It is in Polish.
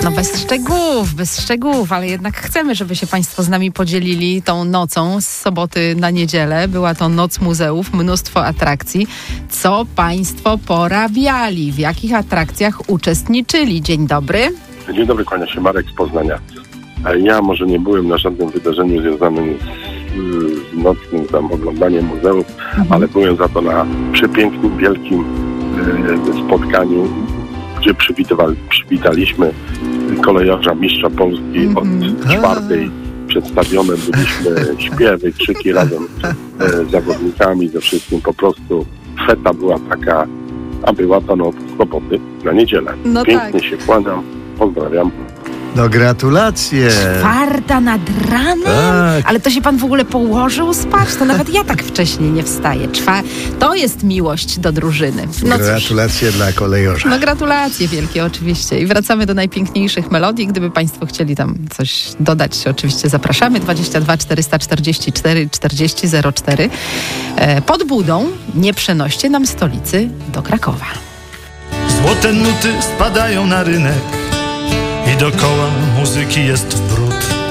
No bez szczegółów, ale jednak chcemy, żeby się Państwo z nami podzielili tą nocą z soboty na niedzielę. Była to Noc Muzeów, mnóstwo atrakcji. Co Państwo porabiali? W jakich atrakcjach uczestniczyli? Dzień dobry. Dzień dobry, kłania się Marek z Poznania. Ja może nie byłem na żadnym wydarzeniu związanym z nocnym tam oglądaniem muzeów, ale byłem za to na przepięknym, wielkim spotkaniu, gdzie przywitaliśmy kolejarza mistrza Polski od 4:00. Przedstawione byliśmy śpiewy, krzyki razem z zawodnikami, ze wszystkim. Po prostu feta była taka, a była to noc z soboty na niedzielę. No pięknie tak. się kłaniam, pozdrawiam. No gratulacje. 4:00 nad ranem? Tak. Ale to się pan w ogóle położył spać? To nawet ja tak wcześnie nie wstaję. To jest miłość do drużyny. No cóż. Gratulacje dla kolejorza. No gratulacje wielkie oczywiście. I wracamy do najpiękniejszych melodii. Gdyby Państwo chcieli tam coś dodać, oczywiście zapraszamy. 22 444 40 04. Pod budą nie przenoście nam stolicy do Krakowa. Złote nuty spadają na rynek i dokoła muzyki jest w